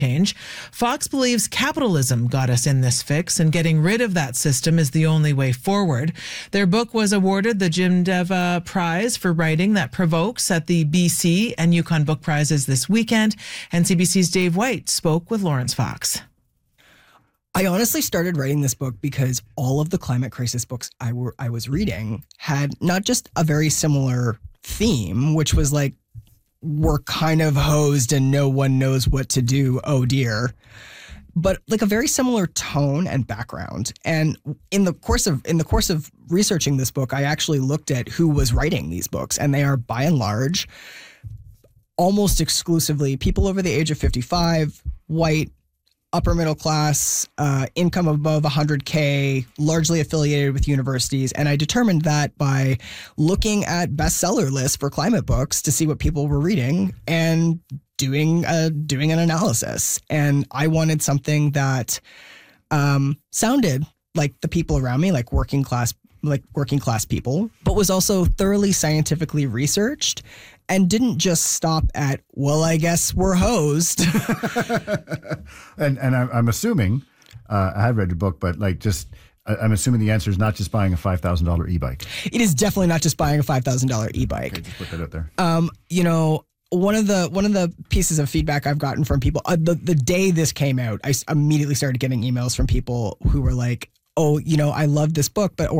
change. Fox believes capitalism got us in this fix, and getting rid of that system is the only way forward. Their book was awarded the Jim Deva Prize for Writing That Provokes at the BC and Yukon Book Prizes this weekend. And CBC's Dave White spoke with Lawrence Fox. I honestly started writing this book because all of the climate crisis books I was reading had not just a very similar theme, which was like, we're kind of hosed and no one knows what to do, oh dear, but like a very similar tone and background. And in the course of researching this book, I actually looked at who was writing these books, and they are by and large almost exclusively people over the age of 55, white, upper middle class, income above 100K, largely affiliated with universities. And I determined that by looking at bestseller lists for climate books to see what people were reading and doing an analysis. And I wanted something that sounded like the people around me, like working class people, but was also thoroughly scientifically researched and didn't just stop at, well, I guess we're hosed. and I'm assuming, I have read your book, but I'm assuming the answer is not just buying a $5,000 e-bike. It is definitely not just buying a $5,000 e-bike. Okay, just put that out there. One of the pieces of feedback I've gotten from people, the day this came out, I immediately started getting emails from people who were like, oh, I love this book, I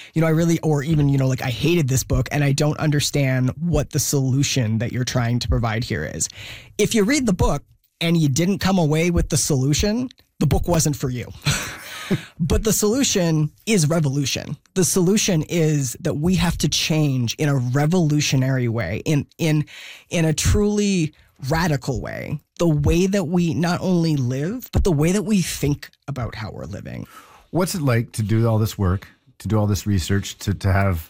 hated this book and I don't understand what the solution that you're trying to provide here is. If you read the book and you didn't come away with the solution, the book wasn't for you. But the solution is revolution. The solution is that we have to change in a revolutionary way, in a truly radical way, the way that we not only live, but the way that we think about how we're living. What's it like to do all this work, to do all this research, to have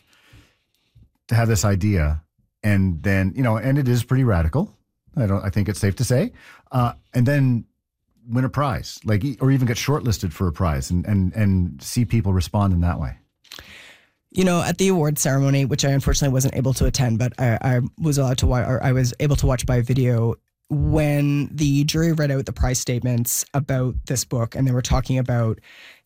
this idea, and then and it is pretty radical. I think it's safe to say, and then win a prize, or even get shortlisted for a prize, and see people respond in that way. At the award ceremony, which I unfortunately wasn't able to attend, but I was allowed to watch, or I was able to watch by video. When the jury read out the prize statements about this book, and they were talking about,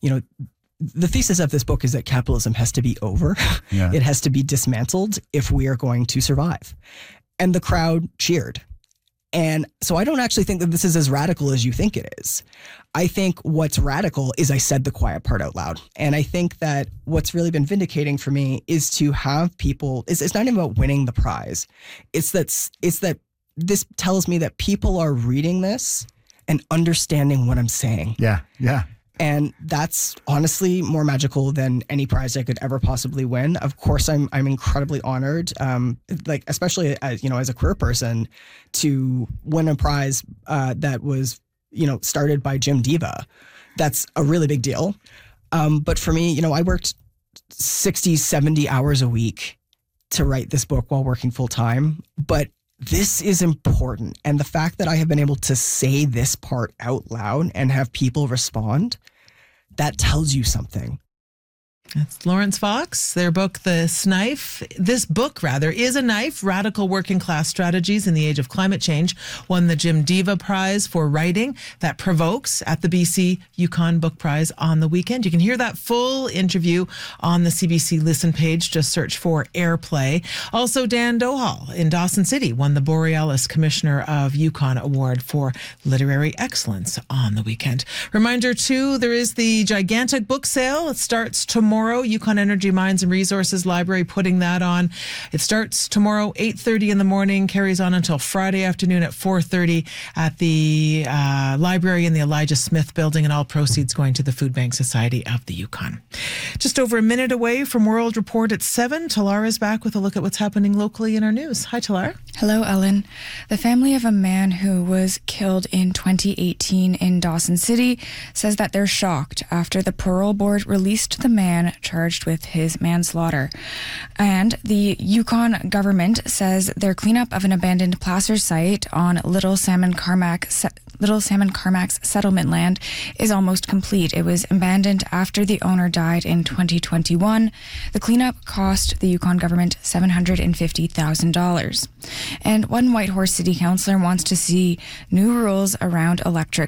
the thesis of this book is that capitalism has to be over. Yeah. It has to be dismantled if we are going to survive. And the crowd cheered. And so I don't actually think that this is as radical as you think it is. I think what's radical is I said the quiet part out loud. And I think that what's really been vindicating for me is to have people, it's not even about winning the prize. It's that this tells me that people are reading this and understanding what I'm saying. Yeah, yeah. And that's honestly more magical than any prize I could ever possibly win. Of course, I'm incredibly honored, especially as a queer person, to win a prize that was started by Jim Deva. That's a really big deal. But for me, I worked 60, 70 hours a week to write this book while working full time. But this is important. And the fact that I have been able to say this part out loud and have people respond, that tells you something. That's Lawrence Fox. Their book, This book is a knife, Radical Working Class Strategies in the Age of Climate Change, won the Jim Deva Prize for Writing That Provokes at the BC Yukon Book Prize on the weekend. You can hear that full interview on the CBC Listen page. Just search for Airplay. Also, Dan Dohal in Dawson City won the Borealis Commissioner of Yukon Award for Literary Excellence on the weekend. Reminder, too, there is the gigantic book sale. It starts tomorrow. Yukon Energy Mines and Resources Library putting that on. It starts tomorrow 8:30 in the morning, carries on until Friday afternoon at 4:30 at the library in the Elijah Smith Building, and all proceeds going to the Food Bank Society of the Yukon. Just over a minute away from World Report at 7, Talara's back with a look at what's happening locally in our news. Hi, Talara. Hello, Ellen. The family of a man who was killed in 2018 in Dawson City says that they're shocked after the parole board released the man man charged with his manslaughter. And the Yukon government says their cleanup of an abandoned placer site on Little Salmon Carmac's settlement land is almost complete. It was abandoned after the owner died in 2021. The cleanup cost the Yukon government $750,000. And one Whitehorse city councillor wants to see new rules around electric